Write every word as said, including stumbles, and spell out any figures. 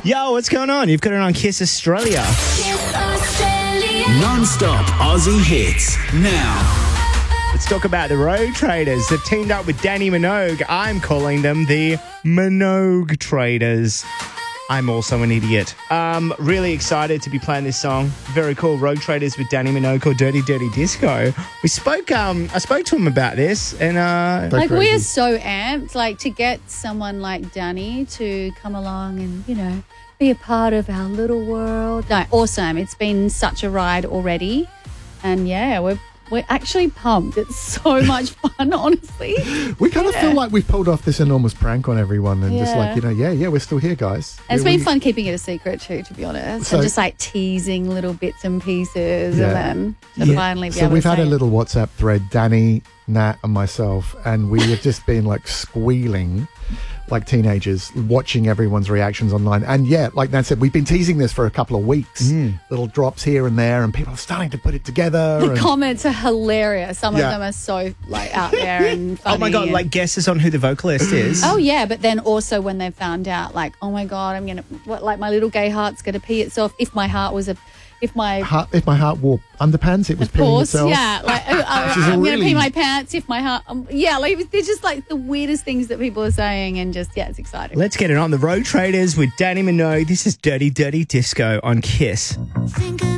Yo, what's going on? You've got it on Kiss Australia. Kiss Australia. Non-stop Aussie hits. Now. Let's talk about the Road Traders. They've teamed up with Danny Minogue. I'm calling them the Minogue Traders. I'm also an idiot. Um, really excited to be playing this song. Very cool. Road Traders with Danny Minogue called Dirty Dirty Disco. We spoke, um, I spoke to him about this and, uh, Like, we are so amped, like, to get someone like Danny to come along and, you know, be a part of our little world. No, awesome. It's been such a ride already. And, yeah, we're we're actually pumped. It's so much fun, honestly. We kind of Yeah. feel like we've pulled off this enormous prank on everyone and just Yeah. like, you know, yeah, yeah, we're still here, guys. And it's Yeah, been we- fun keeping it a secret too, to be honest. So- and just like teasing little bits and pieces Yeah. and then to Yeah. finally be So able we've to had say a it. little WhatsApp thread, Danny, Nat, and myself, and we have just been like squealing like teenagers, watching everyone's reactions online. And yeah, like Nat said, we've been teasing this for a couple of weeks. Little drops here and there, and people are starting to put it together. The and- comments are hilarious. Some Yeah. of them are so like out there and funny. oh my God, and- like guesses on who the vocalist is. Oh yeah, but then also when they found out, like, oh my God, I'm gonna, what, like, my little gay heart's gonna pee itself. If my heart was a, if my Heart, if my heart wore underpants, it was Of peeing course, itself. yeah. Like, oh, oh, She's I'm really- going to pee my pants if my heart. Um, yeah, like they're just like the weirdest things that people are saying, and just yeah, it's exciting. Let's get it on. The Road Traders with Danny Minogue. This is Dirty Dirty Disco on Kiss. Think